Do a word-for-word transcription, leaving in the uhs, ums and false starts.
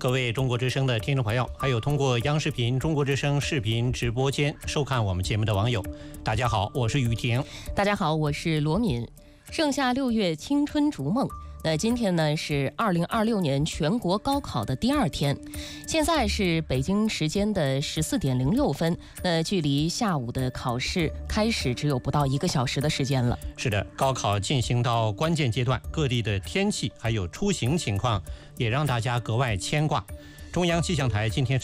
各位中国之声的听众朋友，还有通过央视频中国之声视频直播间收看我们节目的网友，大家好，我是雨婷。 大家好，我是罗敏。盛夏六月，青春逐梦。那今天呢是二零二六年全国高考的第二天，现在是北京时间的十四点零六分，那距离下午的考试开始只有不到一个小时的时间了。 是的，高考进行到关键阶段，各地的天气还有出行情况也让大家格外牵挂。中央气象台今天